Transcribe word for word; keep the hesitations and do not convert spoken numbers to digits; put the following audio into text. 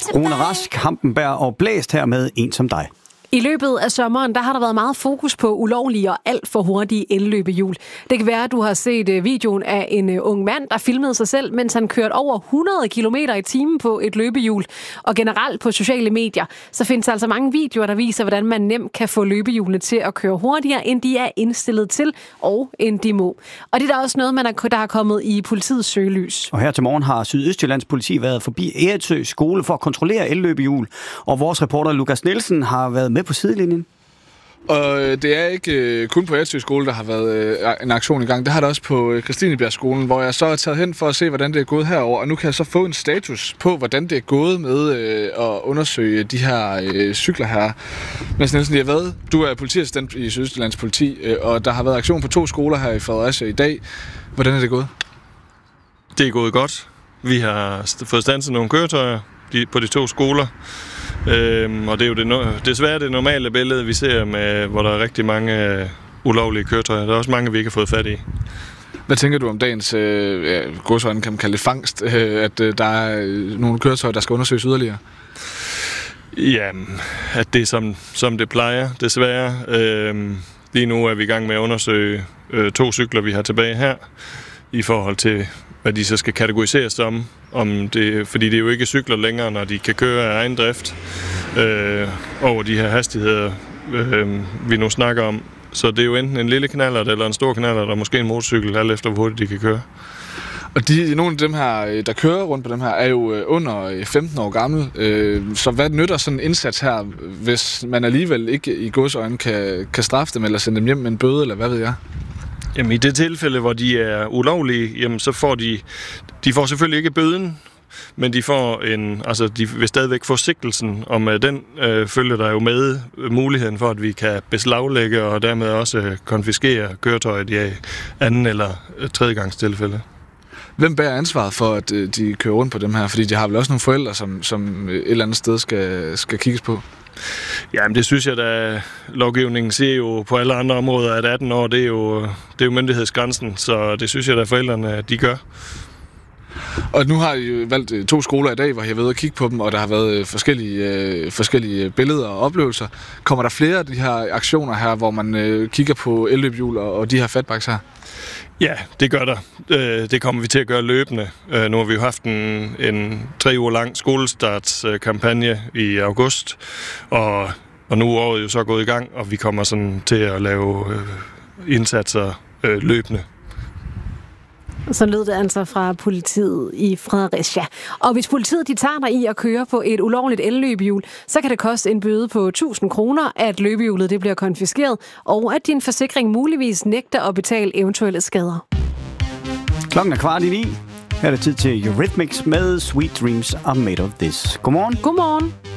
Rune Rask, Hampenberg og Blæst her med En som dig. I løbet af sommeren, der har der været meget fokus på ulovlige og alt for hurtige elløbehjul. Det kan være, at du har set videoen af en ung mand, der filmede sig selv, mens han kørte over hundrede kilometer i timen på et løbehjul. Og generelt på sociale medier, så findes der altså mange videoer, der viser, hvordan man nemt kan få løbehjulene til at køre hurtigere, end de er indstillet til, og end de må. Og det er der også noget, man er, der har kommet i politiets søgelys. Og her til morgen har Sydøstjyllands politi været forbi Eretsø skole for at kontrollere elløbehjul. Og vores reporter Lukas Nielsen har været med på sidelinjen. Og det er ikke øh, kun på Eretsø skole, der har været øh, en aktion i gang. Det har der også på øh, Christinebjerg-skolen, hvor jeg så er taget hen for at se, hvordan det er gået herover. Og nu kan jeg så få en status på, hvordan det er gået med øh, at undersøge de her øh, cykler her. Mads Nielsen, jeg ved, du er politiassistent i Sydøstjyllands politi, øh, og der har været aktion på to skoler her i Fredericia i dag. Hvordan er det gået? Det er gået godt. Vi har fået standset nogle køretøjer på de to skoler. Øhm, og det er jo det no- desværre det normale billede, vi ser, med, hvor der er rigtig mange øh, ulovlige køretøjer. Der er også mange, vi ikke har fået fat i. Hvad tænker du om dagens øh, ja, godsøjne, kan man kalde det fangst, øh, at øh, der er øh, nogle køretøjer, der skal undersøges yderligere? Jamen, at det er som, som det plejer, desværre. Øhm, lige nu er vi i gang med at undersøge øh, to cykler, vi har tilbage her, i forhold til hvad de så skal kategoriseres som, om det, fordi det er jo ikke cykler længere, når de kan køre af egen drift øh, over de her hastigheder, øh, vi nu snakker om. Så det er jo enten en lille knallert eller en stor knallert, og måske en motorcykel, alt efter hvor hurtigt de kan køre. Og de, nogle af dem her, der kører rundt på dem her, er jo under femten år gammel. Så hvad nytter sådan en indsats her, hvis man alligevel ikke i godsøjne kan, kan straffe dem, eller sende dem hjem med en bøde, eller hvad ved jeg? Jamen i det tilfælde, hvor de er ulovlige, jamen så får de, de får selvfølgelig ikke bøden, men de får en, altså de vil stadigvæk få sigtelsen, og med den øh, følger der jo med muligheden for, at vi kan beslaglægge og dermed også konfiskere køretøjet i anden eller tredje gangs tilfælde. Hvem bærer ansvaret for, at øh, de kører rundt på dem her? Fordi de har vel også nogle forældre, som, som et eller andet sted skal, skal kigges på? Jamen det synes jeg, at lovgivningen siger jo på alle andre områder, at atten år, det er jo, det er jo myndighedsgrænsen, så det synes jeg, at forældrene de gør. Og nu har I jo valgt to skoler i dag, hvor jeg har været at kigge på dem, og der har været forskellige, øh, forskellige billeder og oplevelser. Kommer der flere af de her aktioner her, hvor man øh, kigger på elløbehjul og, og de her fatbikes her? Ja, det gør der. Det kommer vi til at gøre løbende. Nu har vi jo haft en, en tre uger lang skolestartskampagne i august, og, og nu er året jo så gået i gang, og vi kommer sådan til at lave indsatser løbende. Så lød det altså fra politiet i Fredericia. Og hvis politiet de tager dig i at køre på et ulovligt elløbehjul, så kan det koste en bøde på tusind kroner, at løbehjulet det bliver konfiskeret, og at din forsikring muligvis nægter at betale eventuelle skader. Klokken er kvart i ni. Her er det tid til Eurythmics med Sweet Dreams Are Made of This. Godmorgen. Godmorgen.